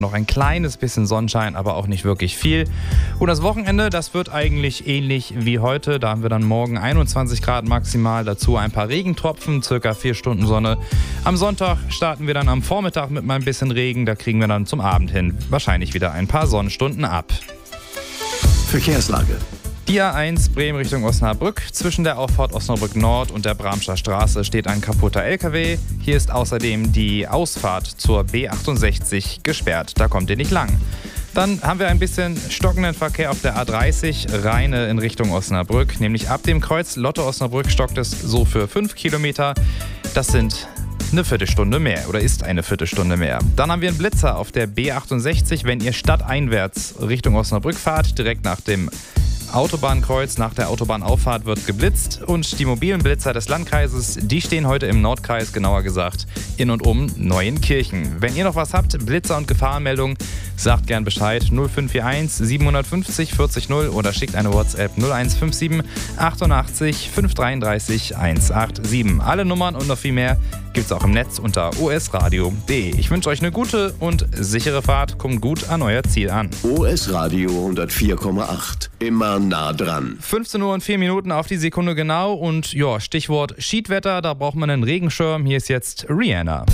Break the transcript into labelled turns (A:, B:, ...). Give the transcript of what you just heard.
A: Noch ein kleines bisschen Sonnenschein, aber auch nicht wirklich viel. Und das Wochenende, das wird eigentlich ähnlich wie heute. Da haben wir dann morgen 21 Grad maximal, dazu ein paar Regentropfen, circa 4 Stunden Sonne. Am Sonntag starten wir dann am Vormittag mit mal ein bisschen Regen. Da kriegen wir dann zum Abend hin wahrscheinlich wieder ein paar Sonnenstunden ab.
B: Verkehrslage.
A: Die A1 Bremen Richtung Osnabrück. Zwischen der Auffahrt Osnabrück Nord und der Bramscher Straße steht ein kaputter LKW. Hier ist außerdem die Ausfahrt zur B68 gesperrt. Da kommt ihr nicht lang. Dann haben wir ein bisschen stockenden Verkehr auf der A30 Rheine in Richtung Osnabrück. Nämlich ab dem Kreuz Lotte-Osnabrück stockt es so für 5 Kilometer. Das sind eine Viertelstunde mehr oder ist eine Viertelstunde mehr. Dann haben wir einen Blitzer auf der B68, wenn ihr stadteinwärts Richtung Osnabrück fahrt, direkt nach dem Autobahnkreuz, nach der Autobahnauffahrt wird geblitzt und die mobilen Blitzer des Landkreises, die stehen heute im Nordkreis, genauer gesagt in und um Neuenkirchen. Wenn ihr noch was habt, Blitzer und Gefahrenmeldungen, sagt gern Bescheid 0541 750 40 0 oder schickt eine WhatsApp 0157 88 533 187. Alle Nummern und noch viel mehr gibt's auch im Netz unter osradio.de. Ich wünsche euch eine gute und sichere Fahrt. Kommt gut an euer Ziel an.
B: OS Radio 104,8. Immer nah dran.
A: 15 Uhr und 4 Minuten auf die Sekunde genau. Und ja, Stichwort Schiedwetter. Da braucht man einen Regenschirm. Hier ist jetzt Rihanna.